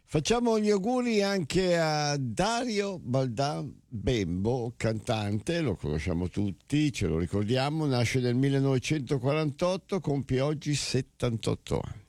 Facciamo gli auguri anche a Dario Baldan Bembo, cantante, lo conosciamo tutti, ce lo ricordiamo, nasce nel 1948, compie oggi 78 anni.